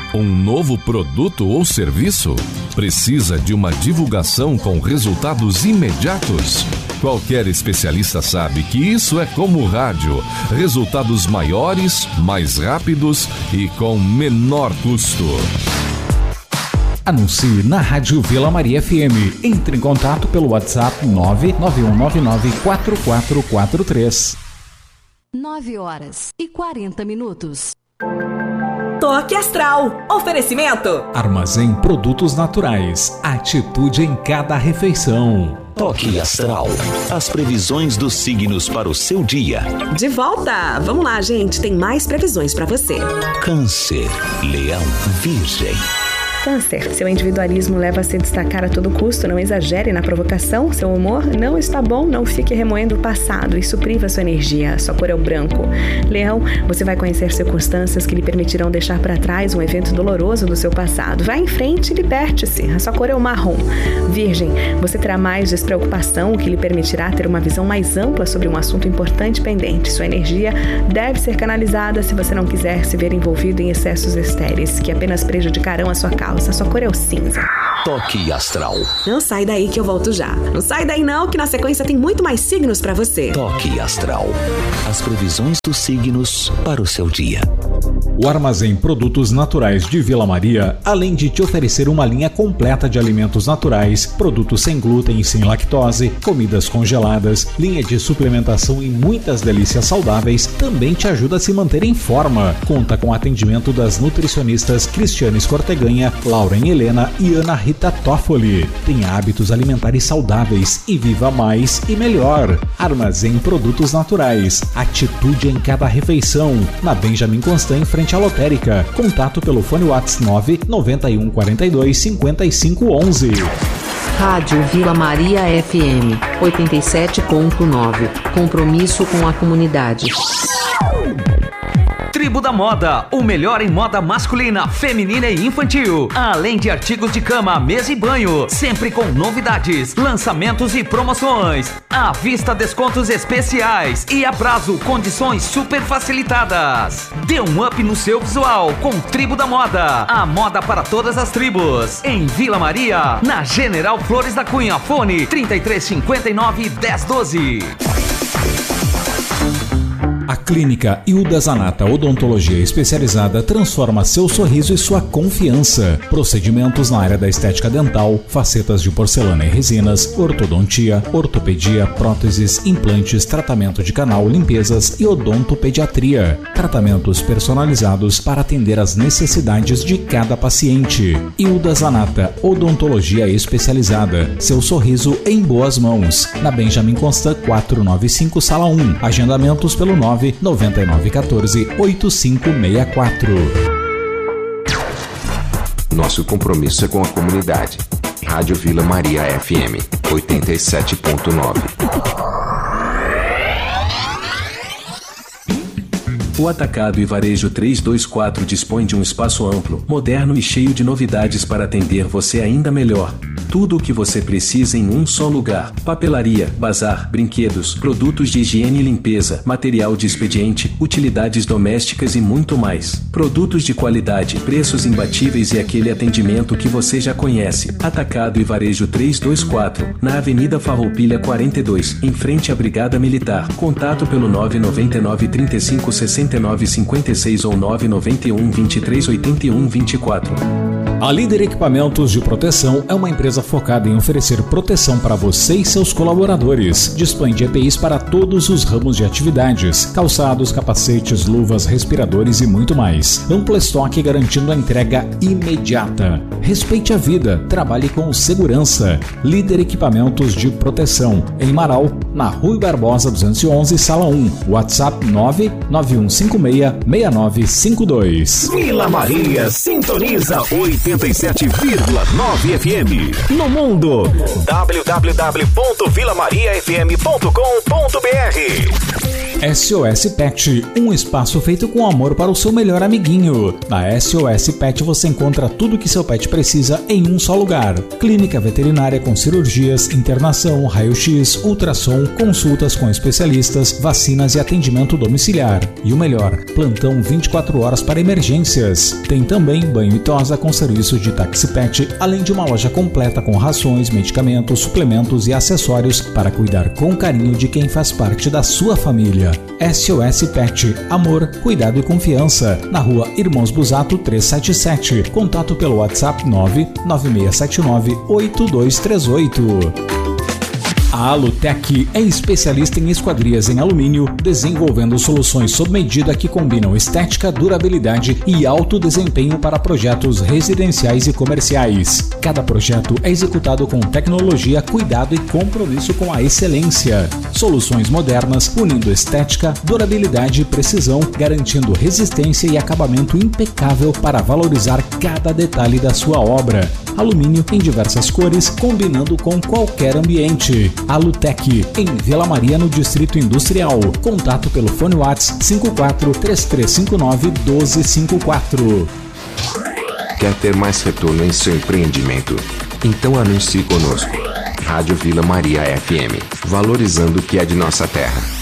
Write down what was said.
Um novo produto ou serviço? Precisa de uma divulgação com resultados imediatos? Qualquer especialista sabe que isso é como o rádio. Resultados maiores, mais rápidos e com menor custo. Anuncie na Rádio Vila Maria FM. Entre em contato pelo WhatsApp 991994443. 9h40. Toque Astral. Oferecimento. Armazém Produtos Naturais. Atitude em cada refeição. Toque Astral. As previsões dos signos para o seu dia. De volta. Vamos lá, gente. Tem mais previsões para você. Câncer, Leão, Virgem. Câncer, seu individualismo leva a se destacar a todo custo, não exagere na provocação, seu humor não está bom, não fique remoendo o passado, isso priva sua energia, sua cor é o branco. Leão, você vai conhecer circunstâncias que lhe permitirão deixar para trás um evento doloroso do seu passado. Vá em frente e liberte-se, a sua cor é o marrom. Virgem, você terá mais despreocupação, o que lhe permitirá ter uma visão mais ampla sobre um assunto importante pendente. Sua energia deve ser canalizada se você não quiser se ver envolvido em excessos estéreis, que apenas prejudicarão a sua causa. A sua cor é o cinza. Toque Astral. Não sai daí que eu volto já. Não sai daí não, que na sequência tem muito mais signos pra você. Toque Astral. As previsões dos signos para o seu dia. O Armazém Produtos Naturais de Vila Maria, além de te oferecer uma linha completa de alimentos naturais, produtos sem glúten e sem lactose, comidas congeladas, linha de suplementação e muitas delícias saudáveis, também te ajuda a se manter em forma. Conta com atendimento das nutricionistas Cristiane Escorteganha, Lauren Helena e Ana Rita Toffoli. Tenha hábitos alimentares saudáveis e viva mais e melhor. Armazém Produtos Naturais. Atitude em cada refeição. Na Benjamin Constant, em frente à lotérica. Contato pelo fone WhatsApp 991425511. Rádio Vila Maria FM 87.9. Compromisso com a comunidade. Tribo da Moda, o melhor em moda masculina, feminina e infantil. Além de artigos de cama, mesa e banho, sempre com novidades, lançamentos e promoções. À vista, descontos especiais e a prazo, condições super facilitadas. Dê um up no seu visual com Tribo da Moda. A moda para todas as tribos. Em Vila Maria, na General Flores da Cunha, fone 3359-1012. A Clínica Hilda Zanata Odontologia Especializada transforma seu sorriso e sua confiança. Procedimentos na área da estética dental, facetas de porcelana e resinas, ortodontia, ortopedia, próteses, implantes, tratamento de canal, limpezas e odontopediatria. Tratamentos personalizados para atender às necessidades de cada paciente. Hilda Zanata Odontologia Especializada. Seu sorriso em boas mãos. Na Benjamin Constant 495, Sala 1. Agendamentos pelo 99914-8564. Nosso compromisso é com a comunidade. Rádio Vila Maria FM 87.9. O Atacado e Varejo 324 dispõe de um espaço amplo, moderno e cheio de novidades para atender você ainda melhor. Tudo o que você precisa em um só lugar. Papelaria, bazar, brinquedos, produtos de higiene e limpeza, material de expediente, utilidades domésticas e muito mais. Produtos de qualidade, preços imbatíveis e aquele atendimento que você já conhece. Atacado e Varejo 324, na Avenida Farroupilha 42, em frente à Brigada Militar. Contato pelo 999 35 69 56 ou 991 23 81 24. A Líder Equipamentos de Proteção é uma empresa focada em oferecer proteção para você e seus colaboradores. Dispõe de EPIs para todos os ramos de atividades, calçados, capacetes, luvas, respiradores e muito mais. Amplo estoque garantindo a entrega imediata. Respeite a vida, trabalhe com segurança. Líder Equipamentos de Proteção, em Marau, na Rui Barbosa 211, Sala 1. WhatsApp 99156-6952. Vila Maria sintoniza 87,9 FM. No mundo, www.vilamariafm.com.br. SOS Pet, um espaço feito com amor para o seu melhor amiguinho. Na SOS Pet você encontra tudo que seu pet precisa em um só lugar. Clínica veterinária com cirurgias, internação, raio-x, ultrassom, consultas com especialistas, vacinas e atendimento domiciliar. E o melhor, plantão 24 horas para emergências. Tem também banho e tosa com serviço de táxi pet, além de uma loja completa com rações, medicamentos, suplementos e acessórios para cuidar com carinho de quem faz parte da sua família. SOS Pet, amor, cuidado e confiança. Na rua Irmãos Busato 377. Contato pelo WhatsApp 996798238. A Alutec é especialista em esquadrias em alumínio, desenvolvendo soluções sob medida que combinam estética, durabilidade e alto desempenho para projetos residenciais e comerciais. Cada projeto é executado com tecnologia, cuidado e compromisso com a excelência. Soluções modernas, unindo estética, durabilidade e precisão, garantindo resistência e acabamento impecável para valorizar cada detalhe da sua obra. Alumínio em diversas cores, combinando com qualquer ambiente. Alutec, em Vila Maria, no Distrito Industrial. Contato pelo fone WhatsApp 54-3359-1254. Quer ter mais retorno em seu empreendimento? Então anuncie conosco. Rádio Vila Maria FM, valorizando o que é de nossa terra.